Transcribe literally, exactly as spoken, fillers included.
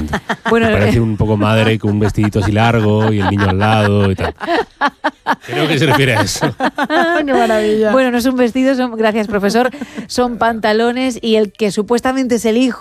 Bueno, Me parece un poco madre con un vestidito así largo y el niño al lado y tal. Creo que se refiere a eso. ¡Qué maravilla! Bueno, no es un vestido, son, gracias profesor, son pantalones y el que supuestamente es el hijo